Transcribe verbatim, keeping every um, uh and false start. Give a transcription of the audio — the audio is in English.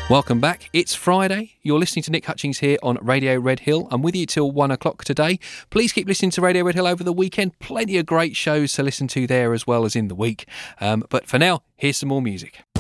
Welcome back. It's Friday. You're listening to Nick Hutchings here on Radio Red Hill. I'm with you till one o'clock today. Please keep listening to Radio Red Hill over the weekend. Plenty of great shows to listen to there as well as in the week. Um, but for now, here's some more music.